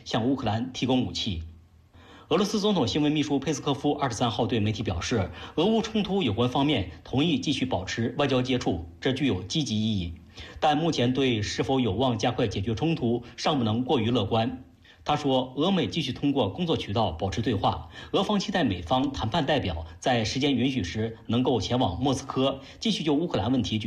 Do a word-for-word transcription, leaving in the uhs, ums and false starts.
向乌克兰提供武器。俄罗斯总统新闻秘书佩斯科夫二十三号对媒体表示，俄乌冲突有关方面同意继续保持外交接触，这具有积极意义，但目前对是否有望加快解决冲突尚不能过于乐观。他说，俄美继续通过工作渠道保持对话，俄方期待美方谈判代表在时间允许时能够前往莫斯科，继续就乌克兰问题举